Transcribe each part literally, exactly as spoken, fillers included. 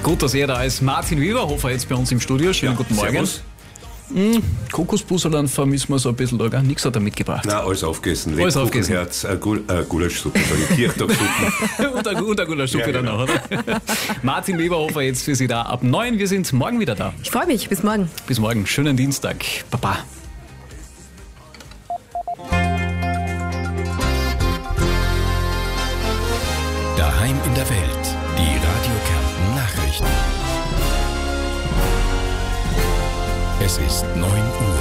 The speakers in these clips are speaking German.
Gut, dass er da ist. Martin Weberhofer jetzt bei uns im Studio. Schönen ja, guten Morgen. Servus. Mmh, Kokosbusserln vermissen wir so ein bisschen, oder? Nichts hat er mitgebracht. Nein, alles aufgegessen. Alles aufgegessen. Herz, äh, Gul äh, Gulaschsuppe, Kirchtagssuppe. und eine, und eine Gulaschsuppe ja, genau. danach, oder? Martin Weberhofer jetzt für Sie da ab neun. Wir sind morgen wieder da. Ich freue mich. Bis morgen. Bis morgen. Schönen Dienstag. Baba. Daheim in der Welt. Die Radio Kärnten Nachrichten. Es ist neun Uhr.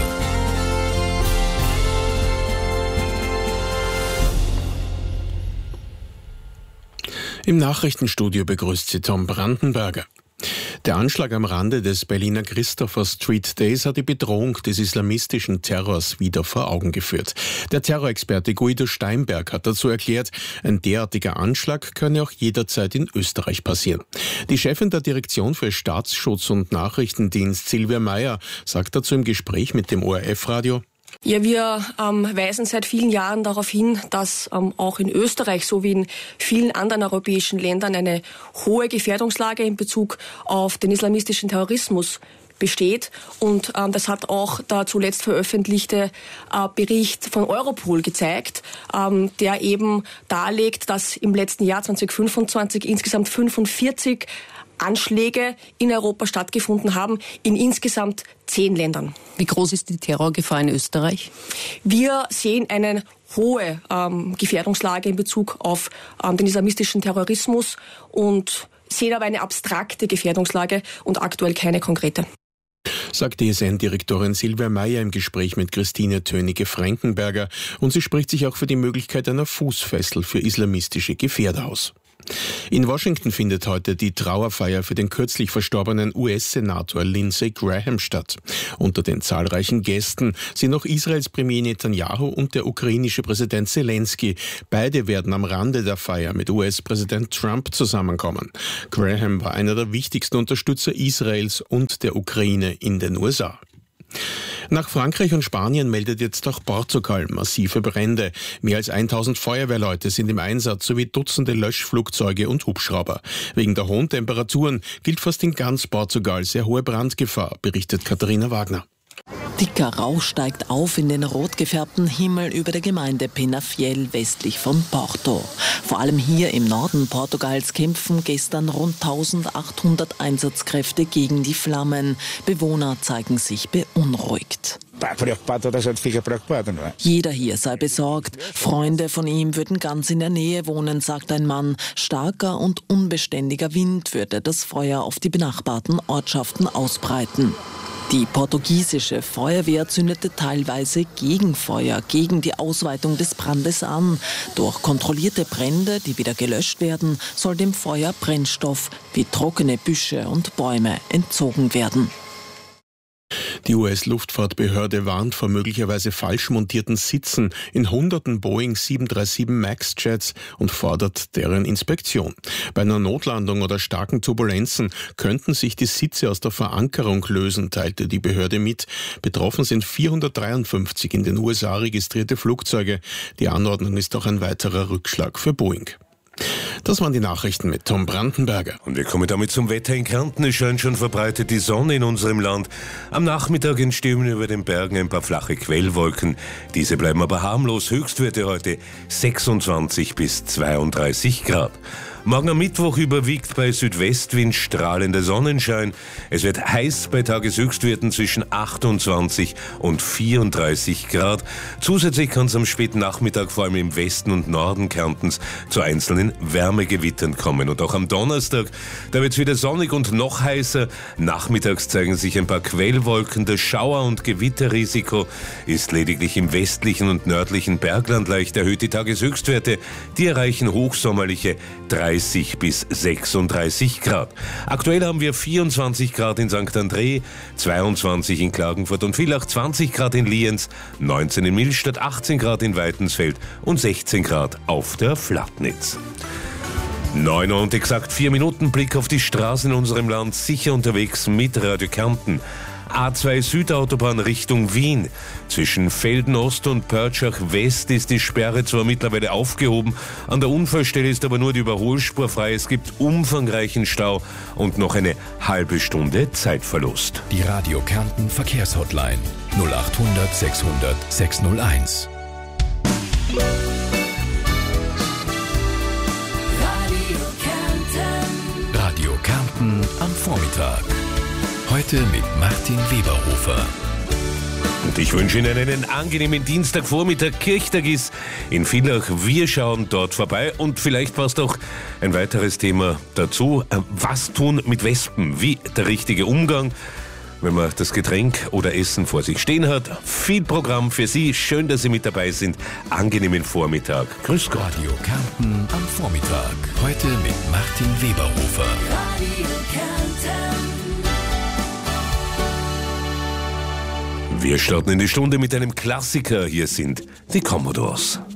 Im Nachrichtenstudio begrüßt Sie Tom Brandenberger. Der Anschlag am Rande des Berliner Christopher Street Days hat die Bedrohung des islamistischen Terrors wieder vor Augen geführt. Der Terrorexperte Guido Steinberg hat dazu erklärt, ein derartiger Anschlag könne auch jederzeit in Österreich passieren. Die Chefin der Direktion für Staatsschutz und Nachrichtendienst, Silvia Meyer, sagt dazu im Gespräch mit dem O R F-Radio: Ja, wir ähm, weisen seit vielen Jahren darauf hin, dass ähm, auch in Österreich sowie in vielen anderen europäischen Ländern eine hohe Gefährdungslage in Bezug auf den islamistischen Terrorismus besteht. Und ähm, das hat auch der zuletzt veröffentlichte äh, Bericht von Europol gezeigt, ähm, der eben darlegt, dass im letzten Jahr zwanzig fünfundzwanzig insgesamt fünfundvierzig Anschläge in Europa stattgefunden haben, in insgesamt zehn Ländern. Wie groß ist die Terrorgefahr in Österreich? Wir sehen eine hohe ähm, Gefährdungslage in Bezug auf ähm, den islamistischen Terrorismus und sehen aber eine abstrakte Gefährdungslage und aktuell keine konkrete. Sagt D S N-Direktorin Silvia Meyer im Gespräch mit Christine Tönige-Frankenberger, und sie spricht sich auch für die Möglichkeit einer Fußfessel für islamistische Gefährder aus. In Washington findet heute die Trauerfeier für den kürzlich verstorbenen U S-Senator Lindsey Graham statt. Unter den zahlreichen Gästen sind auch Israels Premier Netanyahu und der ukrainische Präsident Zelensky. Beide werden am Rande der Feier mit U S-Präsident Trump zusammenkommen. Graham war einer der wichtigsten Unterstützer Israels und der Ukraine in den U S A. Nach Frankreich und Spanien meldet jetzt auch Portugal massive Brände. Mehr als tausend Feuerwehrleute sind im Einsatz sowie Dutzende Löschflugzeuge und Hubschrauber. Wegen der hohen Temperaturen gilt fast in ganz Portugal sehr hohe Brandgefahr, berichtet Katharina Wagner. Dicker Rauch steigt auf in den rot gefärbten Himmel über der Gemeinde Penafiel westlich von Porto. Vor allem hier im Norden Portugals kämpfen gestern rund eintausendachthundert Einsatzkräfte gegen die Flammen. Bewohner zeigen sich beunruhigt. Jeder hier sei besorgt. Freunde von ihm würden ganz in der Nähe wohnen, sagt ein Mann. Starker und unbeständiger Wind würde das Feuer auf die benachbarten Ortschaften ausbreiten. Die portugiesische Feuerwehr zündete teilweise Gegenfeuer gegen die Ausweitung des Brandes an. Durch kontrollierte Brände, die wieder gelöscht werden, soll dem Feuer Brennstoff wie trockene Büsche und Bäume entzogen werden. Die U S-Luftfahrtbehörde warnt vor möglicherweise falsch montierten Sitzen in hunderten Boeing sieben drei sieben Max-Jets und fordert deren Inspektion. Bei einer Notlandung oder starken Turbulenzen könnten sich die Sitze aus der Verankerung lösen, teilte die Behörde mit. Betroffen sind vierhundertdreiundfünfzig in den U S A registrierte Flugzeuge. Die Anordnung ist auch ein weiterer Rückschlag für Boeing. Das waren die Nachrichten mit Tom Brandenberger. Und wir kommen damit zum Wetter in Kärnten. Es scheint schon verbreitet die Sonne in unserem Land. Am Nachmittag entstehen über den Bergen ein paar flache Quellwolken. Diese bleiben aber harmlos. Höchstwerte heute sechsundzwanzig bis zweiunddreißig Grad. Morgen am Mittwoch überwiegt bei Südwestwind strahlender Sonnenschein. Es wird heiß bei Tageshöchstwerten zwischen achtundzwanzig und vierunddreißig Grad. Zusätzlich kann es am späten Nachmittag vor allem im Westen und Norden Kärntens zu einzelnen Wärmegewittern kommen. Und auch am Donnerstag, da wird es wieder sonnig und noch heißer. Nachmittags zeigen sich ein paar Quellwolken. Das Schauer- und Gewitterrisiko ist lediglich im westlichen und nördlichen Bergland leicht erhöht. Die Tageshöchstwerte, die erreichen hochsommerliche dreißig bis sechsunddreißig Grad. Aktuell haben wir vierundzwanzig Grad in Sankt André, zweiundzwanzig in Klagenfurt und Villach, zwanzig Grad in Lienz, neunzehn in Millstatt, achtzehn Grad in Weitensfeld und sechzehn Grad auf der Flatnitz. neun Uhr und exakt vier Minuten, Blick auf die Straßen in unserem Land, sicher unterwegs mit Radio Kärnten. A zwei Südautobahn Richtung Wien. Zwischen Velden Ost und Pörtschach West ist die Sperre zwar mittlerweile aufgehoben, an der Unfallstelle ist aber nur die Überholspur frei. Es gibt umfangreichen Stau und noch eine halbe Stunde Zeitverlust. Die Radio Kärnten Verkehrshotline null acht hundert sechshundert sechshunderteins. Radio Kärnten am Vormittag. Heute mit Martin Weberhofer. Und ich wünsche Ihnen einen angenehmen Dienstagvormittag. Kirchtag ist in Villach. Wir schauen dort vorbei und vielleicht passt auch ein weiteres Thema dazu. Was tun mit Wespen? Wie der richtige Umgang, wenn man das Getränk oder Essen vor sich stehen hat. Viel Programm für Sie. Schön, dass Sie mit dabei sind. Angenehmen Vormittag. Grüß Gott. Radio Kärnten am Vormittag. Heute mit Martin Weberhofer. Radio Kärnten. Wir starten in die Stunde mit einem Klassiker. Hier sind die Commodores.